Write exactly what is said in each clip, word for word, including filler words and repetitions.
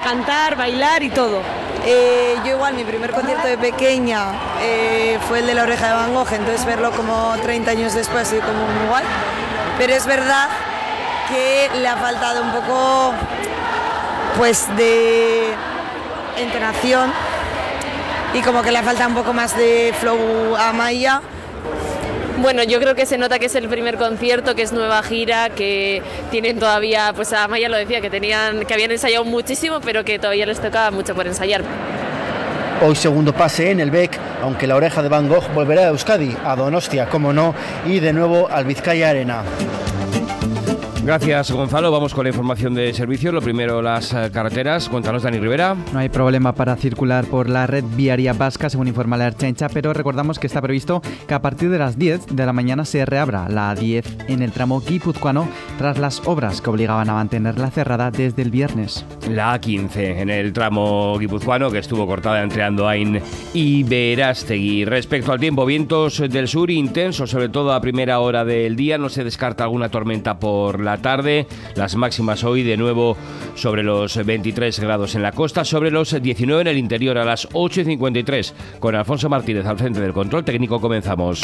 cantar, bailar y todo. Eh, yo igual, mi primer concierto de pequeña eh, fue el de La Oreja de Van Gogh, entonces verlo como treinta años después ha sido como muy igual. Pero es verdad que le ha faltado un poco pues de entonación y como que le falta un poco más de flow a Amaya. Bueno, yo creo que se nota que es el primer concierto, que es nueva gira, que tienen todavía, pues a Amaya lo decía, que tenían, que habían ensayado muchísimo, pero que todavía les tocaba mucho por ensayar. Hoy segundo pase en el B E C, aunque La Oreja de Van Gogh volverá a Euskadi, a Donostia, como no, y de nuevo al Vizcaya Arena. Gracias, Gonzalo. Vamos con la información de servicio. Lo primero, las carreteras. Cuéntanos, Dani Rivera. No hay problema para circular por la red viaria vasca, según informa la Ertzaintza, pero recordamos que está previsto que a partir de las diez de la mañana se reabra la A diez en el tramo guipuzcoano tras las obras que obligaban a mantenerla cerrada desde el viernes. La A quince en el tramo guipuzcoano, que estuvo cortada entre Andoain y Berastegui. Respecto al tiempo, vientos del sur intensos, sobre todo a primera hora del día. No se descarta alguna tormenta por la tarde. Las máximas hoy de nuevo sobre los veintitrés grados en la costa, sobre los diecinueve en el interior. A las ocho y cincuenta y tres con Alfonso Martínez al frente del control técnico comenzamos.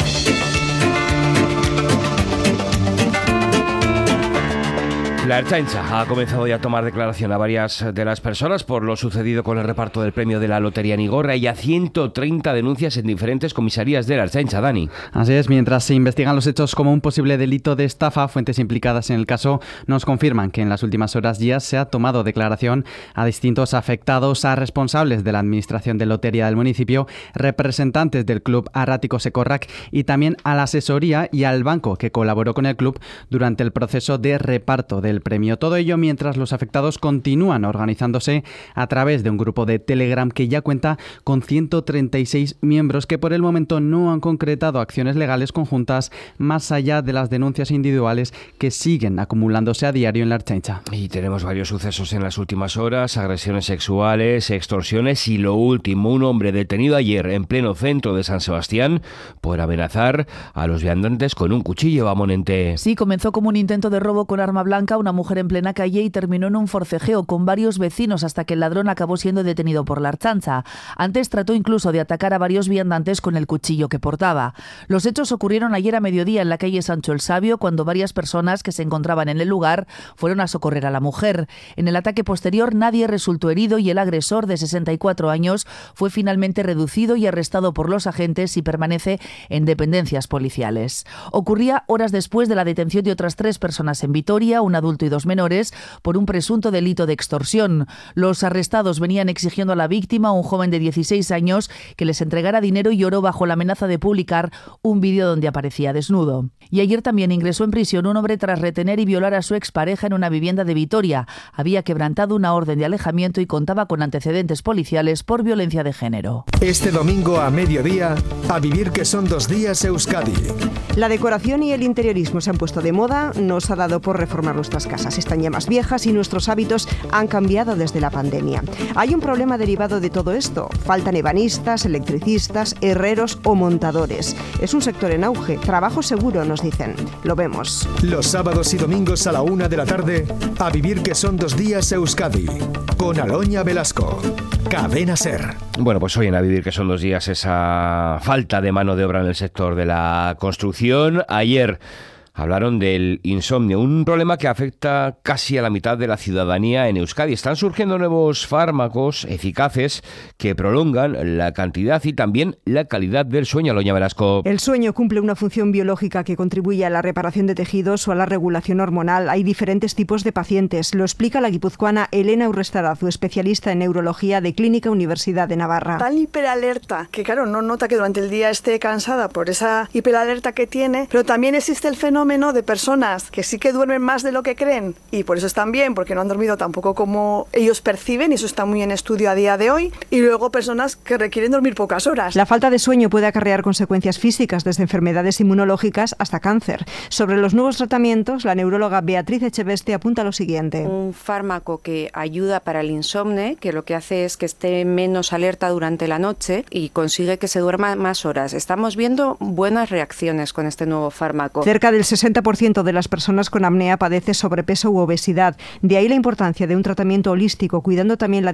La Ertzaintza ha comenzado ya a tomar declaración a varias de las personas por lo sucedido con el reparto del premio de la Lotería Nigorra y a ciento treinta denuncias en diferentes comisarías de la Ertzaintza, Dani. Así es, mientras se investigan los hechos como un posible delito de estafa, fuentes implicadas en el caso nos confirman que en las últimas horas ya se ha tomado declaración a distintos afectados, a responsables de la Administración de Lotería del municipio, representantes del club Arrático Secorrac y también a la asesoría y al banco que colaboró con el club durante el proceso de reparto del el premio. Todo ello mientras los afectados continúan organizándose a través de un grupo de Telegram que ya cuenta con ciento treinta y seis miembros que por el momento no han concretado acciones legales conjuntas más allá de las denuncias individuales que siguen acumulándose a diario en la Ertzaintza. Y tenemos varios sucesos en las últimas horas, agresiones sexuales, extorsiones y lo último, un hombre detenido ayer en pleno centro de San Sebastián por amenazar a los viandantes con un cuchillo a Monente. Sí, comenzó como un intento de robo con arma blanca, una mujer en plena calle y terminó en un forcejeo con varios vecinos hasta que el ladrón acabó siendo detenido por la Ertzaintza. Antes trató incluso de atacar a varios viandantes con el cuchillo que portaba. Los hechos ocurrieron ayer a mediodía en la calle Sancho el Sabio, cuando varias personas que se encontraban en el lugar fueron a socorrer a la mujer. En el ataque posterior nadie resultó herido y el agresor, de sesenta y cuatro años, fue finalmente reducido y arrestado por los agentes y permanece en dependencias policiales. Ocurría horas después de la detención de otras tres personas en Vitoria, un adulto y dos menores, por un presunto delito de extorsión. Los arrestados venían exigiendo a la víctima, un joven de dieciséis años, que les entregara dinero y oro bajo la amenaza de publicar un vídeo donde aparecía desnudo. Y ayer también ingresó en prisión un hombre tras retener y violar a su expareja en una vivienda de Vitoria. Había quebrantado una orden de alejamiento y contaba con antecedentes policiales por violencia de género. Este domingo a mediodía, a vivir que son dos días Euskadi. La decoración y el interiorismo se han puesto de moda, nos ha dado por reformar nuestras casas. Están ya más viejas y nuestros hábitos han cambiado desde la pandemia. Hay un problema derivado de todo esto. Faltan ebanistas, electricistas, herreros o montadores. Es un sector en auge. Trabajo seguro, nos dicen. Lo vemos. Los sábados y domingos a la una de la tarde, a vivir que son dos días Euskadi. Con Aloña Velasco. Cadena Ser. Bueno, pues hoy en A Vivir que son dos días esa falta de mano de obra en el sector de la construcción. Ayer hablaron del insomnio, un problema que afecta casi a la mitad de la ciudadanía en Euskadi. Están surgiendo nuevos fármacos eficaces que prolongan la cantidad y también la calidad del sueño. Aloña Velasco. El sueño cumple una función biológica que contribuye a la reparación de tejidos o a la regulación hormonal. Hay diferentes tipos de pacientes. Lo explica la guipuzcoana Elena Urrestarazu, especialista en neurología de Clínica Universidad de Navarra. Tan hiperalerta que, claro, no nota que durante el día esté cansada por esa hiperalerta que tiene, pero también existe el fenómeno de personas que sí que duermen más de lo que creen y por eso están bien, porque no han dormido tampoco como ellos perciben, y eso está muy en estudio a día de hoy, y luego personas que requieren dormir pocas horas. La falta de sueño puede acarrear consecuencias físicas, desde enfermedades inmunológicas hasta cáncer. Sobre los nuevos tratamientos, la neuróloga Beatriz Echeveste apunta lo siguiente. Un fármaco que ayuda para el insomnio, que lo que hace es que esté menos alerta durante la noche y consigue que se duerma más horas. Estamos viendo buenas reacciones con este nuevo fármaco. Cerca del sesenta por ciento de las personas con apnea padece sobrepeso u obesidad. De ahí la importancia de un tratamiento holístico, cuidando también la